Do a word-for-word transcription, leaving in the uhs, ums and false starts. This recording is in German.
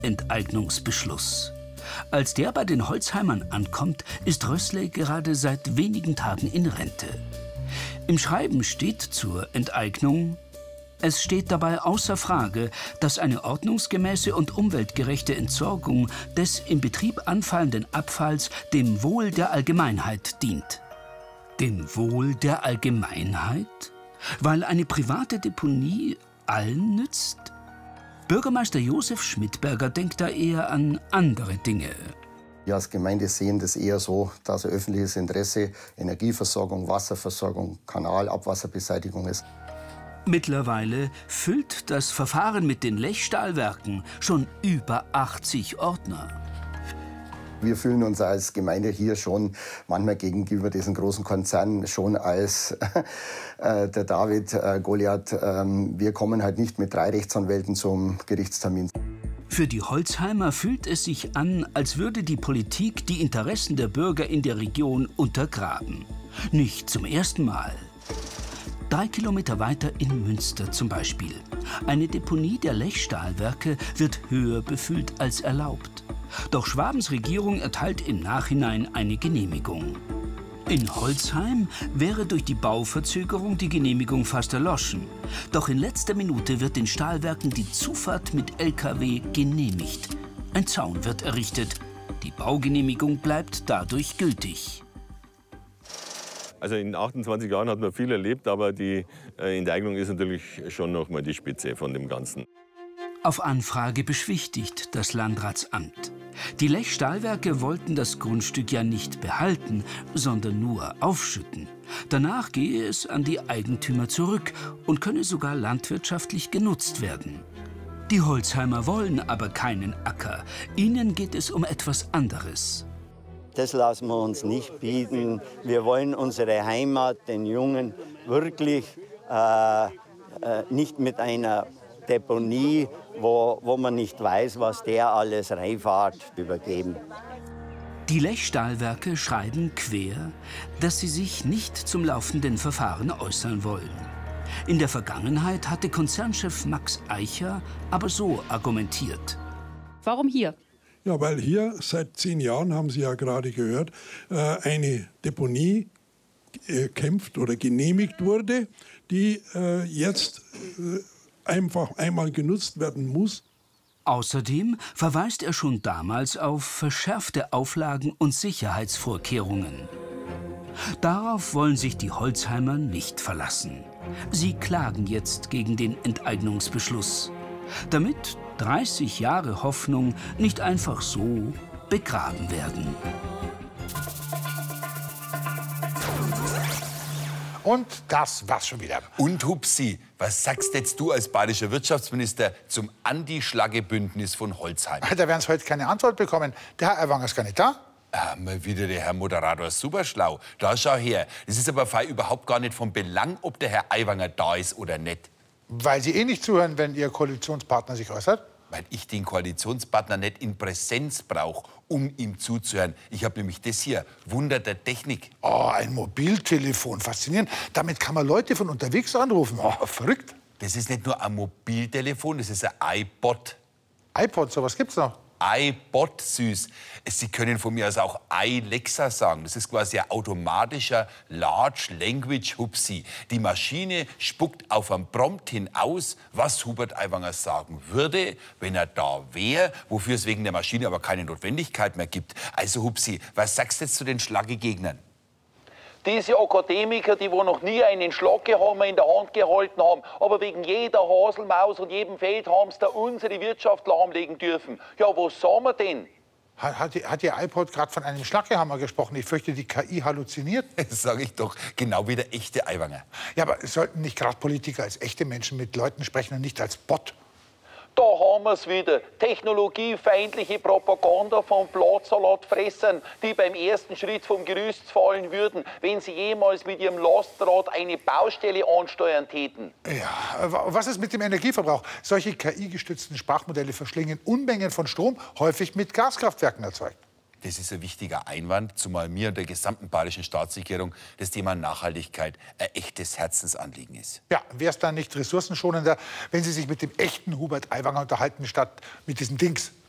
Enteignungsbeschluss. Als der bei den Holzheimern ankommt, ist Rössle gerade seit wenigen Tagen in Rente. Im Schreiben steht zur Enteignung: Es steht dabei außer Frage, dass eine ordnungsgemäße und umweltgerechte Entsorgung des im Betrieb anfallenden Abfalls dem Wohl der Allgemeinheit dient. Dem Wohl der Allgemeinheit? Weil eine private Deponie allen nützt? Bürgermeister Josef Schmidberger denkt da eher an andere Dinge. Wir als Gemeinde sehen das eher so, dass ein öffentliches Interesse Energieversorgung, Wasserversorgung, Kanal, Abwasserbeseitigung ist. Mittlerweile füllt das Verfahren mit den Lechstahlwerken schon über achtzig Ordner. Wir fühlen uns als Gemeinde hier schon manchmal gegenüber diesen großen Konzernen schon als äh, der David äh, Goliath. Ähm, wir kommen halt nicht mit drei Rechtsanwälten zum Gerichtstermin. Für die Holzheimer fühlt es sich an, als würde die Politik die Interessen der Bürger in der Region untergraben. Nicht zum ersten Mal. Drei Kilometer weiter in Münster zum Beispiel. Eine Deponie der Lechstahlwerke wird höher befüllt als erlaubt. Doch Schwabens Regierung erteilt im Nachhinein eine Genehmigung. In Holzheim wäre durch die Bauverzögerung die Genehmigung fast erloschen. Doch in letzter Minute wird den Stahlwerken die Zufahrt mit L K W genehmigt. Ein Zaun wird errichtet. Die Baugenehmigung bleibt dadurch gültig. Also in achtundzwanzig Jahren hat man viel erlebt, aber die äh, Enteignung ist natürlich schon noch mal die Spitze von dem Ganzen. Auf Anfrage beschwichtigt das Landratsamt. Die Lechstahlwerke wollten das Grundstück ja nicht behalten, sondern nur aufschütten. Danach gehe es an die Eigentümer zurück und könne sogar landwirtschaftlich genutzt werden. Die Holzheimer wollen aber keinen Acker. Ihnen geht es um etwas anderes. Das lassen wir uns nicht bieten. Wir wollen unsere Heimat, den Jungen, wirklich äh, äh, nicht mit einer Deponie, wo, wo man nicht weiß, was der alles reifahrt, übergeben. Die Lechstahlwerke schreiben quer, dass sie sich nicht zum laufenden Verfahren äußern wollen. In der Vergangenheit hatte Konzernchef Max Eicher aber so argumentiert. Warum hier? Ja, weil hier seit zehn Jahren, haben Sie ja gerade gehört, eine Deponie kämpft oder genehmigt wurde, die jetzt einfach einmal genutzt werden muss. Außerdem verweist er schon damals auf verschärfte Auflagen und Sicherheitsvorkehrungen. Darauf wollen sich die Holzheimer nicht verlassen. Sie klagen jetzt gegen den Enteignungsbeschluss, damit dreißig Jahre Hoffnung nicht einfach so begraben werden. Und das war's schon wieder. Und Hupsi, was sagst jetzt du als bayerischer Wirtschaftsminister zum Anti-Schlagge-Bündnis von Holzheim? Da werden Sie heute keine Antwort bekommen. Der Herr Aiwanger ist gar nicht da. Ah, mal wieder der Herr Moderator, super schlau. Da schau her. Es ist aber fei überhaupt gar nicht von Belang, ob der Herr Aiwanger da ist oder nicht. Weil Sie eh nicht zuhören, wenn Ihr Koalitionspartner sich äußert? Weil ich den Koalitionspartner nicht in Präsenz brauche, um ihm zuzuhören. Ich habe nämlich das hier, Wunder der Technik. Oh, ein Mobiltelefon, faszinierend. Damit kann man Leute von unterwegs anrufen. Oh, verrückt. Das ist nicht nur ein Mobiltelefon, das ist ein iPod. iPod, sowas gibt's noch? iBot, süß. Sie können von mir aus auch iLexa sagen. Das ist quasi ein automatischer Large Language Hupsi. Die Maschine spuckt auf einen Prompt hin aus, was Hubert Aiwanger sagen würde, wenn er da wäre, wofür es wegen der Maschine aber keine Notwendigkeit mehr gibt. Also Hupsi, was sagst du jetzt zu den Schlaggegegnern? Diese Akademiker, die wo noch nie einen Schlaggehammer in der Hand gehalten haben, aber wegen jeder Haselmaus und jedem Feldhamster unsere Wirtschaft lahmlegen dürfen. Ja, was sagen wir denn? Hat, hat, hat Ihr iPod gerade von einem Schlaggehammer gesprochen? Ich fürchte, die K I halluziniert. Das sage ich doch, genau wie der echte Aiwanger. Ja, aber sollten nicht gerade Politiker als echte Menschen mit Leuten sprechen und nicht als Bot? Da haben wir es wieder. Technologiefeindliche Propaganda von Blattsalatfressern, die beim ersten Schritt vom Gerüst fallen würden, wenn sie jemals mit ihrem Lastrad eine Baustelle ansteuern täten. Ja, was ist mit dem Energieverbrauch? Solche K I-gestützten Sprachmodelle verschlingen Unmengen von Strom, häufig mit Gaskraftwerken erzeugt. Das ist ein wichtiger Einwand, zumal mir und der gesamten bayerischen Staatsregierung das Thema Nachhaltigkeit ein echtes Herzensanliegen ist. Ja, wäre es dann nicht ressourcenschonender, wenn Sie sich mit dem echten Hubert Aiwanger unterhalten, statt mit diesem Dings?